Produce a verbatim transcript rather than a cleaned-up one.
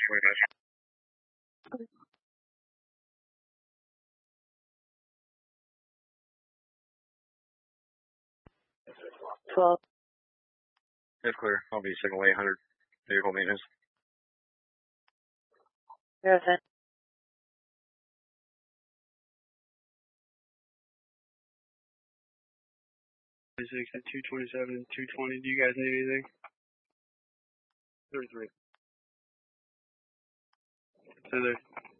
twelve. That's clear. I'll be signal eight hundred. Vehicle maintenance. Zero ten. Six at two twenty-seven, two twenty. Do you guys need anything? thirty-three. Stay there.